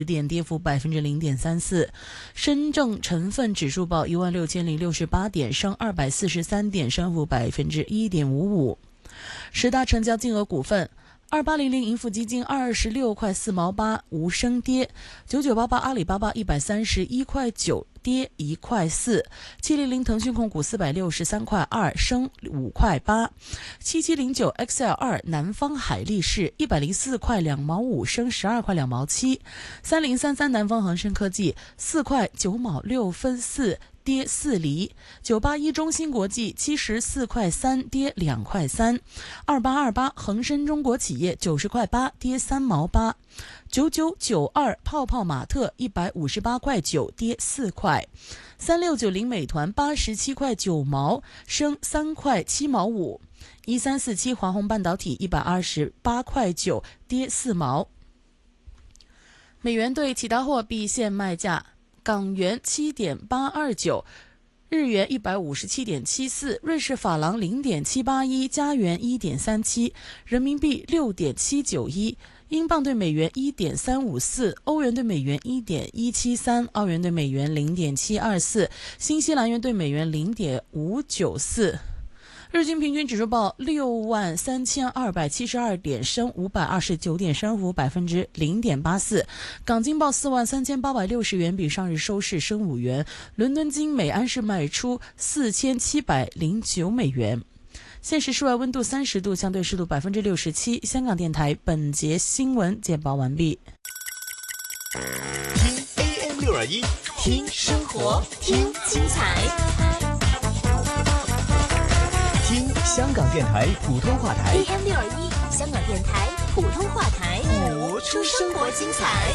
点，跌幅0.34%。深证成分指数报16068点，升243点，升幅1.55%。十大成交金额股份：2800盈富基金26块4毛8，无升跌；9988阿里巴巴131块9，跌1块4；700腾讯控股463块2，升5块8；7709 XL2 南方海力士104块2毛5，升12块2毛7；3033南方恒生科技4块9毛6分4，跌4厘；981中芯国际74块3，跌2块3；2828恒生中国企业90块8，跌3毛8；9992泡泡玛特158块9，跌4块；3690美团87块9毛，升3块7毛5；1347华虹半导体128块9，跌4毛。美元兑其他货币现卖价：港元7.829，日元157.74，瑞士法郎0.781，加元1.37，人民币6.791，英镑对美元1.354，欧元对美元1.173，澳元对美元0.724，新西兰元对美元0.594。日经平均指数报63272点，升529点，升幅0.84%。港金报43860元，比上日收市升5元。伦敦金每安士卖出4709美元。现时室外温度30度，相对湿度67%。香港电台本节新闻简报完毕。 听 AM621，听生活，听精彩。听香港电台普通话台 AM621，香港电台普通话台， 播出生活精彩。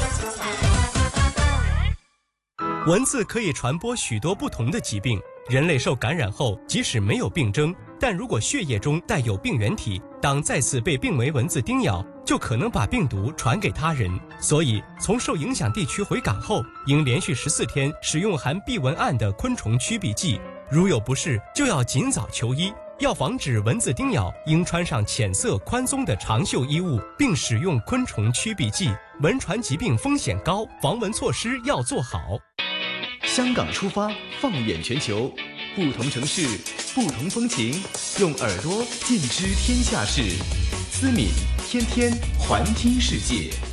蚊子可以传播许多不同的疾病，人类受感染后，即使没有病征，但如果血液中带有病原体，当再次被病媒蚊子叮咬，就可能把病毒传给他人。所以，从受影响地区回港后，应连续14天使用含避蚊胺的昆虫驱避剂，如有不适，就要尽早求医。要防止蚊子叮咬，应穿上浅色宽松的长袖衣物，并使用昆虫驱避剂。蚊传疾病风险高，防蚊措施要做好。 香港出发，放眼全球，不同城市，不同风情，用耳朵尽知天下事。思敏天天环听世界。